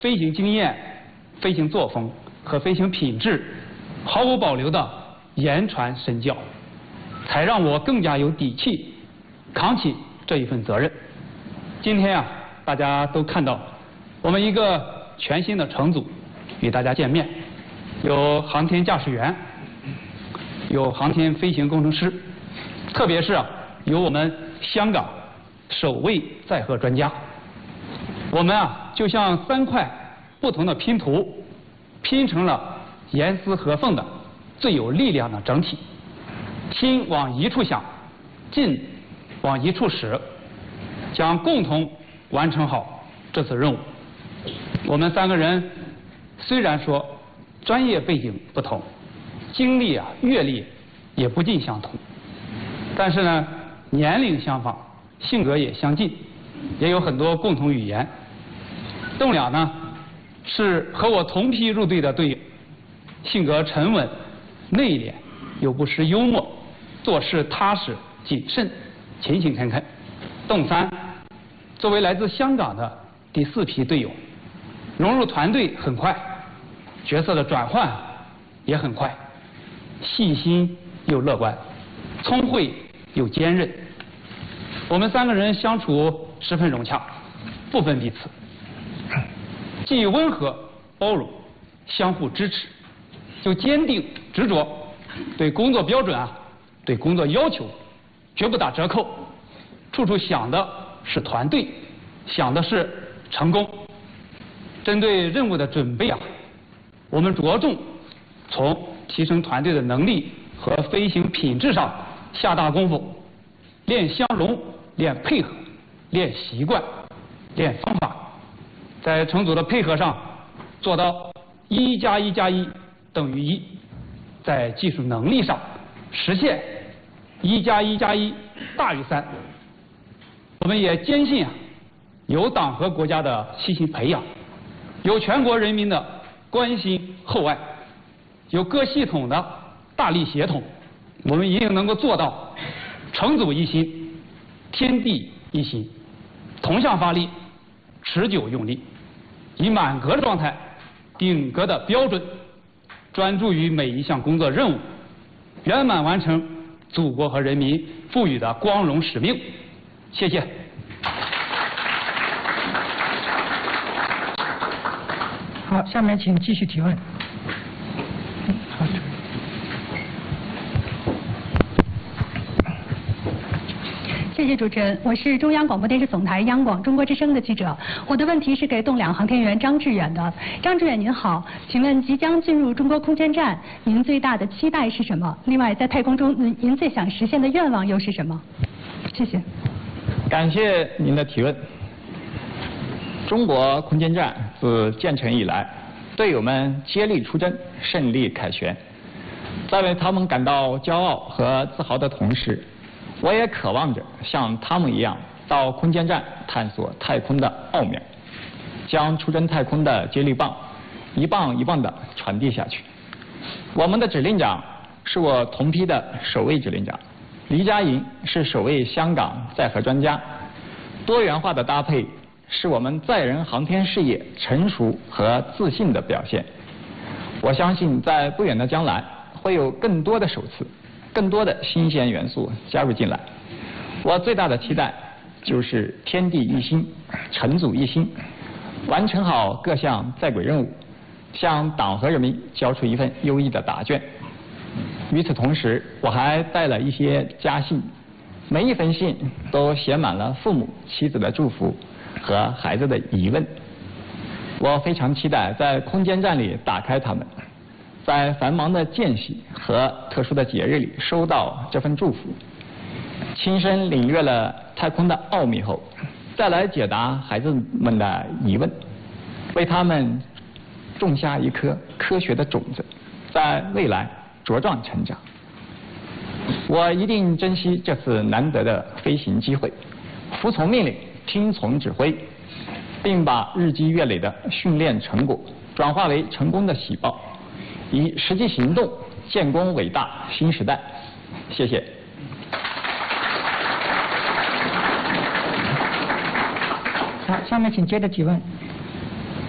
飞行经验、飞行作风和飞行品质毫无保留的言传身教，才让我更加有底气扛起这一份责任。今天啊，大家都看到我们一个全新的乘组与大家见面，有航天驾驶员，有航天飞行工程师，特别是有我们香港首位载荷专家。我们就像3块不同的拼图，拼成了严丝合缝的最有力量的整体。心往一处想，劲往一处使，将共同完成好这次任务。我们3个人虽然说专业背景不同，经历阅历也不尽相同，但是呢，年龄相仿，性格也相近，也有很多共同语言。栋梁呢是和我同批入队的队友，性格沉稳内敛，又不失幽默，做事踏实谨慎，勤勤恳恳。栋3作为来自香港的第4批队友，融入团队很快，角色的转换也很快，细心又乐观，聪慧又坚韧。我们3个人相处十分融洽，不分彼此，既温和包容，相互支持，又坚定执着，对工作标准对工作要求绝不打折扣，处处想的是团队，想的是成功。针对任务的准备我们着重从提升团队的能力和飞行品质上下大功夫，练相容，练配合，练习惯，练方法，在乘组的配合上做到1+1+1等于1，在技术能力上实现1+1+1大于3。我们也坚信有党和国家的悉心培养，有全国人民的关心厚爱，有各系统的大力协同，我们一定能够做到乘组一心，天地一心，同向发力，持久用力，以满格的状态，顶格的标准，专注于每一项工作任务，圆满完成祖国和人民赋予的光荣使命。谢谢。 好，下面请继续提问。好。 谢谢主持人，我是中央广播电视总台央广中国之声的记者。我的问题是给栋梁航天员张志远的。张志远您好，请问即将进入中国空间站，您最大的期待是什么？另外，在太空中，您最想实现的愿望又是什么？谢谢。 感谢您的提问。中国空间站自建成以来，队友们接力出征，胜利凯旋。在为他们感到骄傲和自豪的同时，我也渴望着像他们一样到空间站探索太空的奥妙，将出征太空的接力棒一棒一棒地传递下去。我们的指令长是我同批的首位指令长，黎佳莹是首位香港载荷专家，多元化的搭配是我们载人航天事业成熟和自信的表现。我相信在不远的将来会有更多的首次，更多的新鲜元素加入进来。我最大的期待就是天地一心，乘组一心，完成好各项在轨任务，向党和人民交出一份优异的答卷。与此同时，我还带了一些家信，每一封信都写满了父母、妻子的祝福和孩子的疑问。我非常期待在空间站里打开它们，在繁忙的间隙和特殊的节日里收到这份祝福，亲身领略了太空的奥秘后，再来解答孩子们的疑问，为他们种下一颗科学的种子，在未来茁壮成长。我一定珍惜这次难得的飞行机会，服从命令，听从指挥，并把日积月累的训练成果转化为成功的喜报，以实际行动建功伟大新时代。谢谢。 好，下面请接着提问。